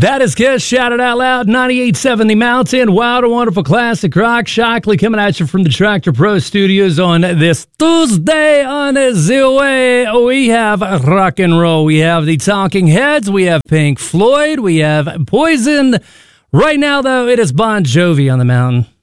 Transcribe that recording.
That is Kiss, shouted out loud, 98.7 The Mountain, wild and wonderful classic rock. Shockley coming at you from the Tractor Pro Studios on this Tuesday on the way. We have rock and roll. We have the Talking Heads. We have Pink Floyd. We have Poison. Right now, though, it is Bon Jovi on the mountain.